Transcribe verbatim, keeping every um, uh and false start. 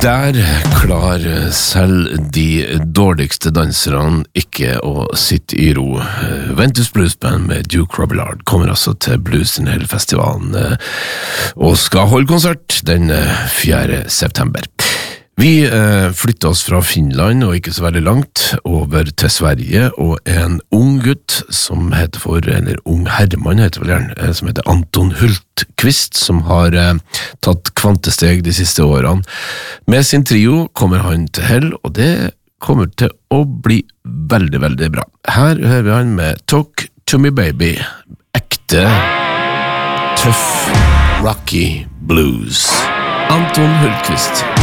Der klarer selv de dårligste danserne ikke å sitte i ro. Ventus Blues Band med Duke Robillard kommer altså til Blues in Hell-festivalen og skal holde konsert den fjerde september. Vi eh, flytter oss fra Finland og ikke så veldig langt over til Sverige, og en ung gutt som heter for, eller ung herremann heter vel gjerne, som heter Anton Hultqvist, som har eh, tatt kvantesteg de siste årene. Med sin trio kommer han til hell, og det kommer til å bli veldig, veldig bra. Her hører vi han med Talk to Me Baby, ekte, tøff, rocky blues. Anton Hultqvist.